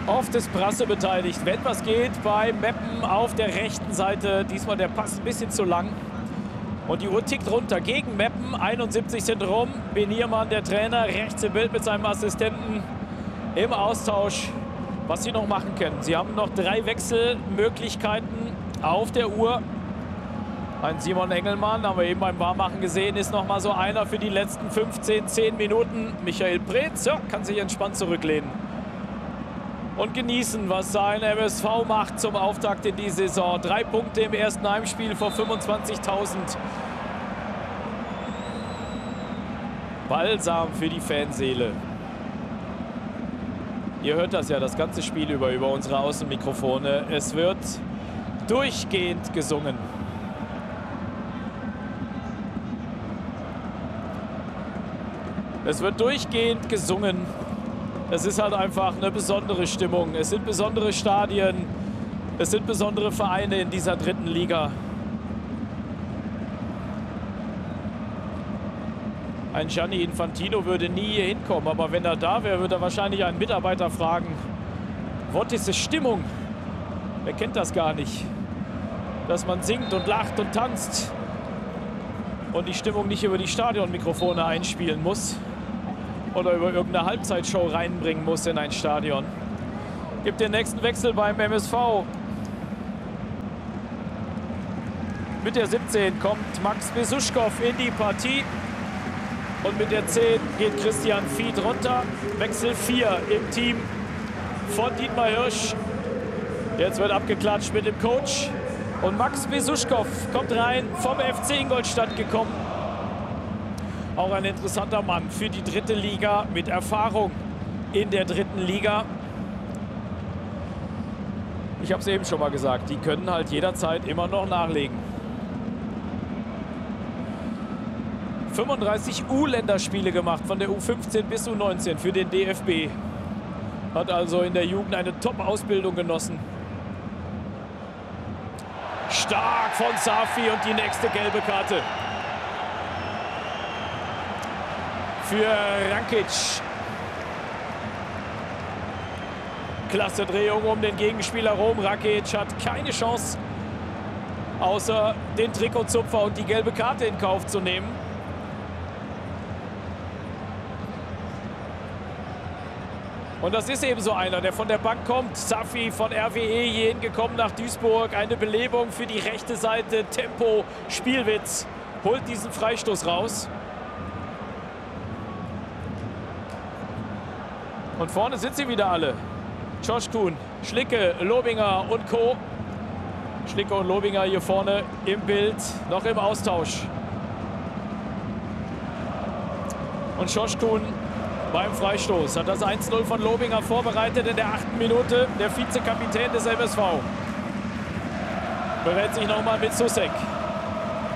Oft ist Brasse beteiligt, wenn was geht, bei Meppen auf der rechten Seite. Diesmal der Pass ein bisschen zu lang. Und die Uhr tickt runter gegen Meppen. 71 sind rum. Beniermann, der Trainer, rechts im Bild mit seinem Assistenten im Austausch, was sie noch machen können. Sie haben noch 3 Wechselmöglichkeiten auf der Uhr. Ein Simon Engelmann, haben wir eben beim Warmmachen gesehen, ist noch mal so einer für die letzten 10 Minuten. Michael Preetz, ja, kann sich entspannt zurücklehnen und genießen, was sein MSV macht zum Auftakt in die Saison. 3 Punkte im ersten Heimspiel vor 25.000. Balsam für die Fanseele. Ihr hört das ja das ganze Spiel über unsere Außenmikrofone. Es wird durchgehend gesungen. Es wird durchgehend gesungen. Es ist halt einfach eine besondere Stimmung. Es sind besondere Stadien. Es sind besondere Vereine in dieser 3. Liga. Ein Gianni Infantino würde nie hier hinkommen. Aber wenn er da wäre, würde er wahrscheinlich einen Mitarbeiter fragen: Was ist die Stimmung? Wer kennt das gar nicht? Dass man singt und lacht und tanzt und die Stimmung nicht über die Stadionmikrofone einspielen muss oder über irgendeine Halbzeitshow reinbringen muss in ein Stadion. Gibt den nächsten Wechsel beim MSV. Mit der 17 kommt Max Besuschkow in die Partie. Und mit der 10 geht Christian Fied runter. Wechsel 4 im Team von Dietmar Hirsch. Jetzt wird abgeklatscht mit dem Coach. Und Max Besuschkow kommt rein, vom FC Ingolstadt gekommen. Auch ein interessanter Mann für die 3. Liga mit Erfahrung in der 3. Liga. Ich habe es eben schon mal gesagt, die können halt jederzeit immer noch nachlegen. 35 U-Länderspiele gemacht, von der U15 bis U19 für den DFB. Hat also in der Jugend eine Top-Ausbildung genossen. Stark von Safi und die nächste gelbe Karte für Rankic. Klasse Drehung um den Gegenspieler rum. Rankic hat keine Chance, außer den Trikotzupfer und die gelbe Karte in Kauf zu nehmen. Und das ist eben so einer, der von der Bank kommt. Safi von RWE hier hingekommen nach Duisburg. Eine Belebung für die rechte Seite. Tempo, Spielwitz. Holt diesen Freistoß raus. Und vorne sind sie wieder alle. Josh Kuhn, Schlicke, Lobinger und Co. Schlicke und Lobinger hier vorne im Bild, noch im Austausch. Und Josh Kuhn beim Freistoß hat das 1:0 von Lobinger vorbereitet in der 8. Minute. Der Vizekapitän des MSV berät sich nochmal mit Susek.